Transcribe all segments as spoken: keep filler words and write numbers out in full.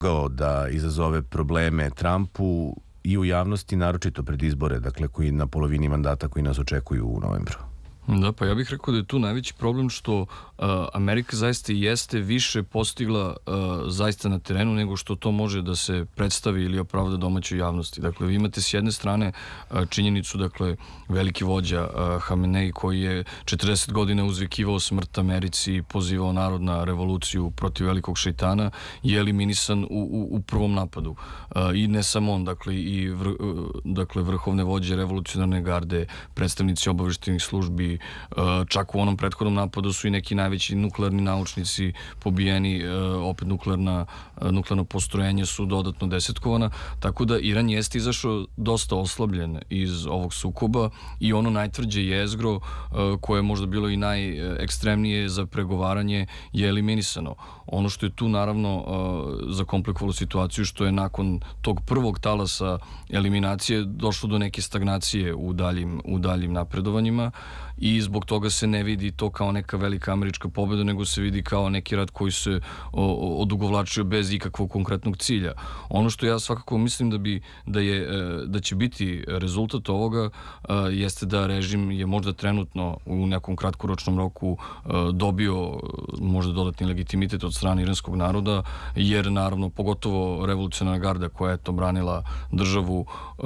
mogao da izazove probleme Trumpu i u javnosti, naročito pred izbore, dakle, koji na polovini mandata koji nas očekuju u novembru? Da, pa ja bih rekao da je tu najveći problem što uh, Amerika zaista jeste više postigla uh, zaista na terenu nego što to može da se predstavi ili opravda domaćoj javnosti. Dakle, vi imate s jedne strane uh, činjenicu, dakle, veliki vođa uh, Hamenei koji je četrdeset godina uzvikivao smrt Americi, pozivao narod na revoluciju protiv velikog šejtana, je eliminisan u, u, u prvom napadu. Uh, I ne samo on, dakle, i vr, uh, dakle, vrhovne vođe revolucionarne garde, predstavnici obaveštajnih službi, čak u onom prethodnom napadu su i neki najveći nuklearni naučnici pobijeni, opet nuklearna, nuklearno postrojenje su dodatno desetkovana, tako da Iran jeste izašao dosta oslabljen iz ovog sukoba i ono najtvrđe jezgro koje je možda bilo i najekstremnije za pregovaranje je eliminisano. Ono što je tu naravno zakomplikovalo situaciju što je nakon tog prvog talasa eliminacije došlo do neke stagnacije u daljim, u daljim napredovanjima i zbog toga se ne vidi to kao neka velika američka pobjeda, nego se vidi kao neki rat koji se odugovlačio bez ikakvog konkretnog cilja. Ono što ja svakako mislim da bi da je da će biti rezultat ovoga jeste da režim je možda trenutno u nekom kratkoročnom roku dobio možda dodatni legitimitet od strane iranskog naroda, jer naravno pogotovo revolucionarna garda koja je to branila državu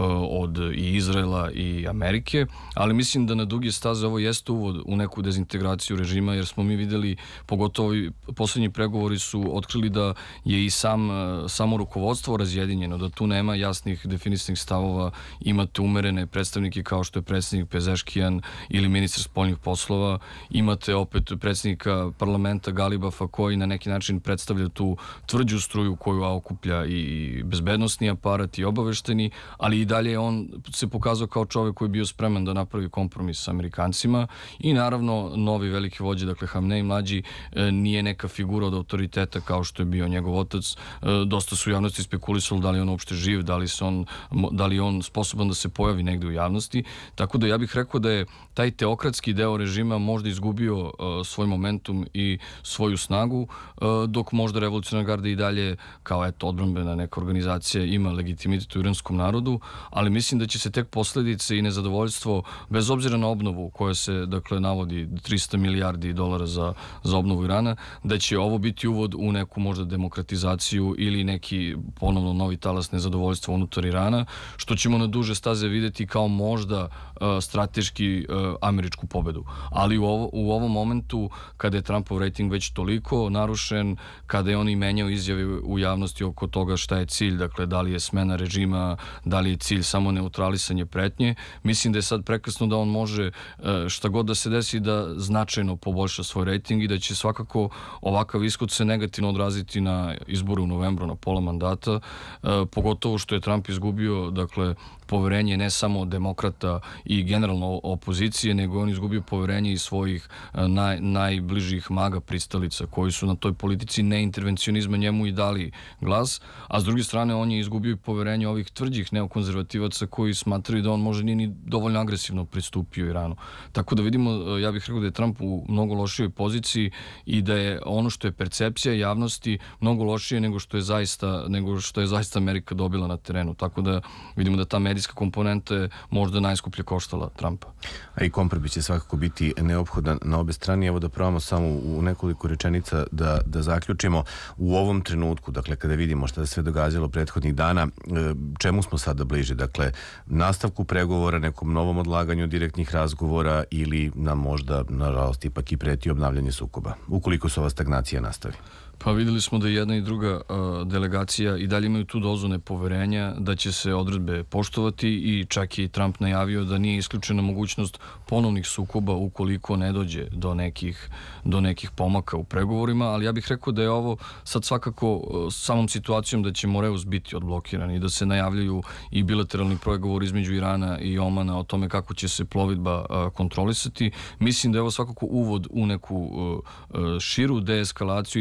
od i Izraela i Amerike, ali mislim da na duge staze ovo jeste uvod u neku dezintegraciju režima, jer smo mi videli, pogotovo i poslednji pregovori su otkrili da je i sam, samo rukovodstvo razjedinjeno, da tu nema jasnih definisanih stavova, imate umerene predstavnike kao što je predsednik Pezeškijan ili ministar spoljnih poslova, imate opet predsednika parlamenta Galibafa koji na neki način predstavlja tu tvrđu struju koju okuplja i bezbednosni aparat i obavešteni, ali i dalje on se pokazao kao čovek koji je bio spreman da napravi kompromis sa Amerikancima i naravno novi veliki vođa, dakle Hamenei mlađi, nije neka figura od autoriteta kao što je bio njegov otac. Dosta su u javnosti spekulisali da li on uopšte živ, da li, on, da li on sposoban da se pojavi negde u javnosti. Tako da ja bih rekao da je taj teokratski deo režima možda izgubio uh, svoj momentum i svoju snagu, uh, dok možda revolucionarna garda i dalje kao eto odbrambena neka organizacija ima legitimitet u iranskom narodu, ali mislim da će se tek posledice i nezadovoljstvo, bez obzira na obnovu koja se dakle navodi trista milijardi dolara za, za obnovu Irana, da će ovo biti uvod u neku možda demokratizaciju ili neki ponovno novi talas nezadovoljstva unutar Irana, što ćemo na duže staze videti kao možda uh, strateški uh, američku pobedu. Ali u, ovo, u ovom momentu, kada je Trumpov rating već toliko narušen, kada je on i menjao izjave u javnosti oko toga šta je cilj, dakle da li je smena režima, da li je cilj samo neutralisanje pretnje, mislim da je sad prekasno da on može uh, šta god da se desi da značajno poboljša svoj rating i da će svakako ovakav ishod se negativno odraziti na izboru u novembru na pola mandata, uh, pogotovo što je Trump izgubio, dakle, poverenje ne samo demokrata i generalno opozicije, nego on izgubio poverenje i svojih naj, najbližih maga pristalica koji su na toj politici neintervencionizma njemu i dali glas, a s druge strane on je izgubio poverenje ovih tvrđih neokonzervativaca koji smatraju da on možda nije ni dovoljno agresivno pristupio Iranu. Tako da vidimo, ja bih rekao da je Trump u mnogo lošijoj poziciji i da je ono što je percepcija javnosti mnogo lošije nego što je zaista, nego što je zaista Amerika dobila na terenu. Tako da vidimo da ta medijska komponenta je možda najskuplje koštala Trumpa. A i kompromis će svakako biti neophodan na obe strane. Evo da probamo samo u nekoliko rečenica da, da zaključimo. U ovom trenutku, dakle, kada vidimo šta se sve događalo prethodnih dana, čemu smo sada bliže? Dakle, nastavku pregovora, nekom novom odlaganju direktnih razgovora ili nam možda, nažalost, ipak i preti obnavljanje sukoba, ukoliko se ova stagnacija nastavi? Pa videli smo da jedna i druga uh, delegacija i dalje imaju tu dozu nepoverenja da će se odredbe poštovati i čak je i Trump najavio da nije isključena mogućnost ponovnih sukoba ukoliko ne dođe do nekih, do nekih pomaka u pregovorima, ali ja bih rekao da je ovo sad svakako uh, samom situacijom da će Moreus biti odblokiran i da se najavljaju i bilateralni pregovori između Irana i Omana o tome kako će se plovidba uh, kontrolisati. Mislim da je ovo svakako uvod u neku uh, uh, širu deeskalaciju i svakako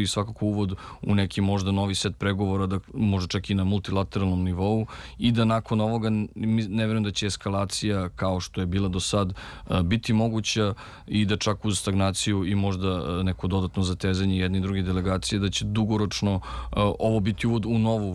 svakako uvod u neki možda novi set pregovora, da možda čak i na multilateralnom nivou, i da nakon ovoga ne verujem da će eskalacija kao što je bila do sad biti moguća i da čak uz stagnaciju i možda neko dodatno zatezanje jedne i druge delegacije, da će dugoročno ovo biti uvod u novu